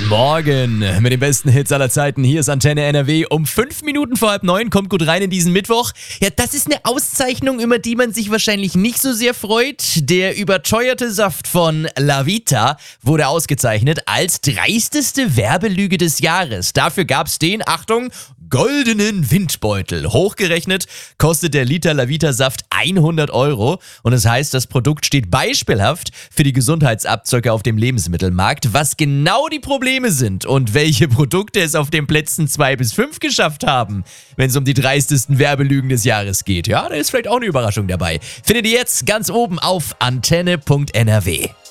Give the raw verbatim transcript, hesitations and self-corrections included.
Morgen mit den besten Hits aller Zeiten. Hier ist Antenne N R W. Um fünf Minuten vor halb neun. Kommt gut rein in diesen Mittwoch. Ja, das ist eine Auszeichnung, über die man sich wahrscheinlich nicht so sehr freut. Der überteuerte Saft von Lavita wurde ausgezeichnet als dreisteste Werbelüge des Jahres. Dafür gab es den, Achtung, goldenen Windbeutel. Hochgerechnet kostet der Liter Lavita-Saft hundert Euro. Und das heißt, das Produkt steht beispielhaft für die Gesundheitsabzocke auf dem Lebensmittelmarkt. Was genau die Probleme sind und welche Produkte es auf den Plätzen zwei bis fünf geschafft haben, wenn es um die dreistesten Werbelügen des Jahres geht. Ja, da ist vielleicht auch eine Überraschung dabei. Findet ihr jetzt ganz oben auf antenne punkt n r w.